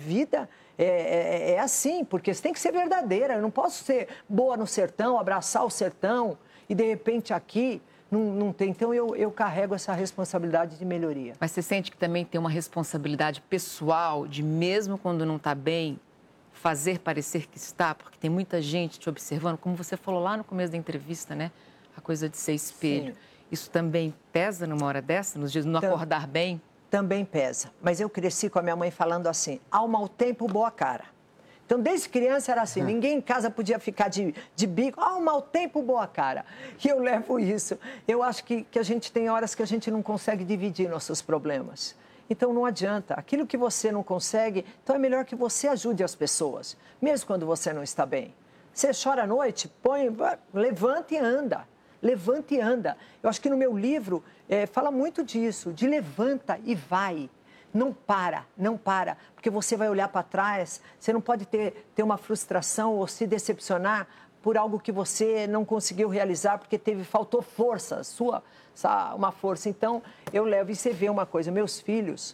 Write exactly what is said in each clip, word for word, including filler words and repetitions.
vida é, é, é assim, porque você tem que ser verdadeira. Eu não posso ser boa no sertão, abraçar o sertão e, de repente, aqui não, não tem. Então, eu, eu carrego essa responsabilidade de melhoria. Mas você sente que também tem uma responsabilidade pessoal de, mesmo quando não está bem, fazer parecer que está? Porque tem muita gente te observando, como você falou lá no começo da entrevista, né? A coisa de ser espelho. Sim. Isso também pesa numa hora dessa, nos dias de não Tam, acordar bem? Também pesa. Mas eu cresci com a minha mãe falando assim, ao mau tempo, boa cara. Então, desde criança era assim, ninguém em casa podia ficar de, de bico, ao mau tempo, boa cara. E eu levo isso. Eu acho que, que a gente tem horas que a gente não consegue dividir nossos problemas. Então, não adianta. Aquilo que você não consegue, então é melhor que você ajude as pessoas, mesmo quando você não está bem. Você chora à noite, põe, levanta e anda. Levanta e anda. Eu acho que no meu livro é, fala muito disso, de levanta e vai. Não para, não para, porque você vai olhar para trás, você não pode ter, ter uma frustração ou se decepcionar por algo que você não conseguiu realizar, porque teve, faltou força, sua, uma força. Então, eu levo, e você vê uma coisa, meus filhos,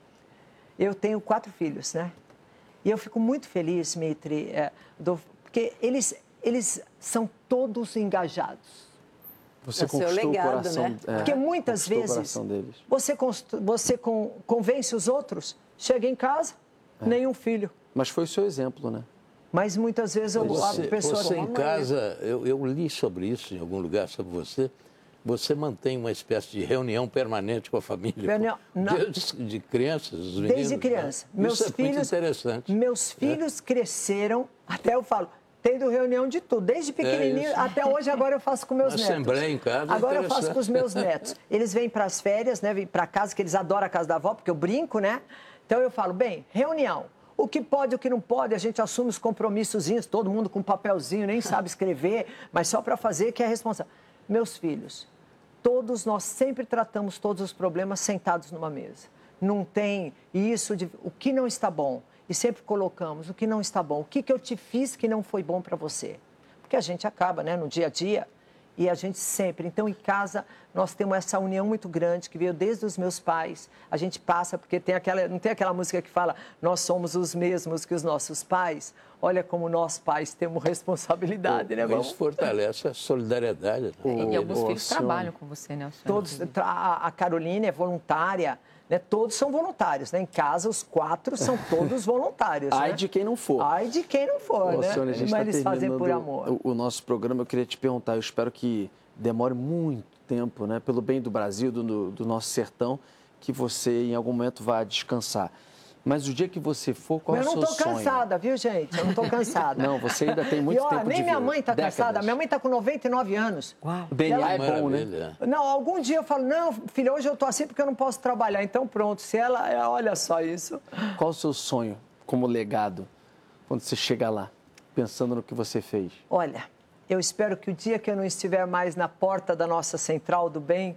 eu tenho quatro filhos, né? E eu fico muito feliz, Mitri, é, do, porque eles, eles são todos engajados. Você conquistou o legado, coração, né? É, porque muitas vezes você, você convence os outros, chega em casa, é. nenhum filho. Mas foi o seu exemplo, né? Mas muitas vezes eu, você, a pessoa... Você em casa, eu, eu li sobre isso em algum lugar, sobre você, você mantém uma espécie de reunião permanente com a família, Reunião, com, de, de crianças, os meninos. Desde criança. Né? Meus isso filhos, é muito interessante. Meus filhos é. cresceram, até eu falo... Tendo reunião de tudo, desde pequenininho é até hoje, agora eu faço com meus Uma netos. Assembleia em casa. Agora eu faço com os meus netos. Eles vêm para as férias, né, vêm para casa, que eles adoram a casa da avó, porque eu brinco, né? Então eu falo, bem, reunião. O que pode, o que não pode, a gente assume os compromissozinhos, todo mundo com papelzinho, nem sabe escrever, mas só para fazer que é responsável. Meus filhos, todos nós sempre tratamos todos os problemas sentados numa mesa. Não tem isso de o que não está bom. E sempre colocamos o que não está bom, o que, que eu te fiz que não foi bom para você. Porque a gente acaba, né, no dia a dia, e a gente sempre... Então, em casa, nós temos essa união muito grande, que veio desde os meus pais. A gente passa, porque tem aquela, não tem aquela música que fala, nós somos os mesmos que os nossos pais. Olha como nós, pais, temos responsabilidade, o, né, vamos? Isso fortalece a solidariedade. O, e alguns o, filhos o trabalham com você, né? Todos, a, a Carolina é voluntária, né? Todos são voluntários, né? Em casa, os quatro são todos voluntários. Ai né? de quem não for. Ai de quem não for, Ô, né? Alcione, a gente Mas tá eles fazem por amor. O, o nosso programa, eu queria te perguntar, eu espero que demore muito tempo, né? Pelo bem do Brasil, do, do nosso sertão, que você em algum momento vá descansar. Mas o dia que você for, qual é o seu sonho? Eu não estou cansada, viu, gente? Eu não estou cansada. Não, você ainda tem muito e, ó, tempo de nem vida. minha mãe está cansada. Minha mãe está com noventa e nove anos. Uau. O D N A é bom, né? Não, algum dia eu falo, não, filha, hoje eu estou assim porque eu não posso trabalhar. Então, pronto, se ela... Olha só isso. Qual o seu sonho como legado, quando você chega lá, pensando no que você fez? Olha, eu espero que o dia que eu não estiver mais na porta da nossa central do bem,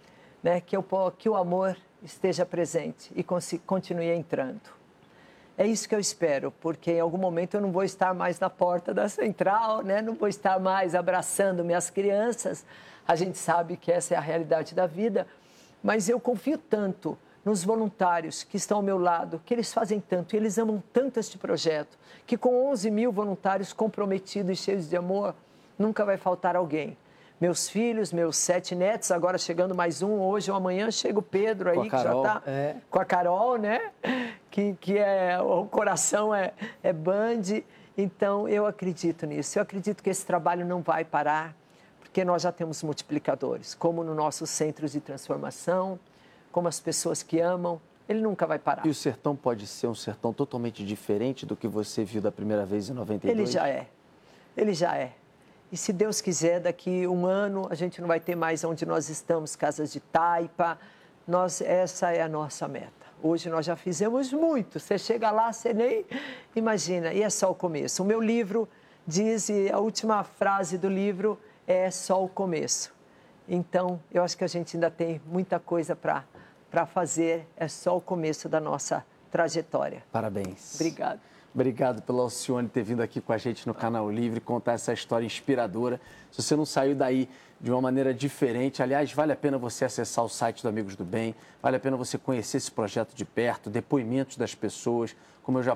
né, que, eu, que o amor esteja presente e continue entrando. É isso que eu espero, porque em algum momento eu não vou estar mais na porta da central, né? Não vou estar mais abraçando minhas crianças. A gente sabe que essa é a realidade da vida, mas eu confio tanto nos voluntários que estão ao meu lado, que eles fazem tanto, e eles amam tanto este projeto, que com onze mil voluntários comprometidos e cheios de amor, nunca vai faltar alguém. Meus filhos, meus sete netos, agora chegando mais um, hoje ou amanhã chega o Pedro aí, que já está é. com a Carol, né? Que, que é, o coração é, é Band. Então, eu acredito nisso. Eu acredito que esse trabalho não vai parar, porque nós já temos multiplicadores, como no nossos centros de transformação, como as pessoas que amam, ele nunca vai parar. E o sertão pode ser um sertão totalmente diferente do que você viu da primeira vez em noventa e dois? Ele já é. Ele já é. E se Deus quiser, daqui um ano, a gente não vai ter mais onde nós estamos, casas de taipa. Nós, essa é a nossa meta. Hoje nós já fizemos muito. Você chega lá, você nem imagina. E é só o começo. O meu livro diz, e a última frase do livro é só o começo. Então, eu acho que a gente ainda tem muita coisa para para fazer. É só o começo da nossa trajetória. Parabéns. Obrigada. Obrigado pela Alcione ter vindo aqui com a gente no Canal Livre, contar essa história inspiradora. Se você não saiu daí de uma maneira diferente, aliás, vale a pena você acessar o site do Amigos do Bem, vale a pena você conhecer esse projeto de perto, depoimentos das pessoas, como eu já